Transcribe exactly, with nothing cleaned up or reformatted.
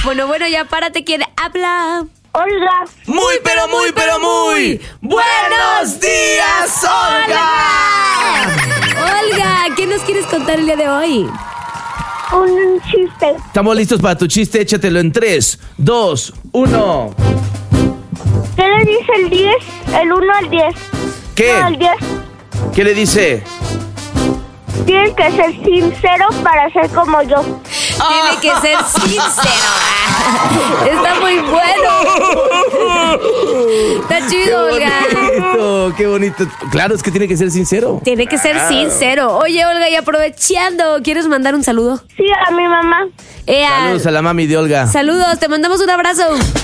Bueno, bueno, ya párate. ¿Quién habla? Olga. Muy, pero muy, pero muy. ¡Buenos días, Olga! Olga, ¿qué nos quieres contar el día de hoy? Un chiste. Estamos listos para tu chiste. Échatelo en tres, dos, uno. ¿Qué le dice el diez? El uno al diez. ¿Qué? No, el diez. ¿Qué le dice? Tienes que ser sincero para ser como yo. Tiene que ser sincero. Está muy bueno. Está chido, Olga. bonito, qué bonito. Claro, es que tiene que ser sincero. Tiene que ser Claro. sincero. Oye, Olga, y aprovechando, ¿quieres mandar un saludo? Sí, a mi mamá. Ea, Saludos a la mami de Olga. Saludos, te mandamos un abrazo.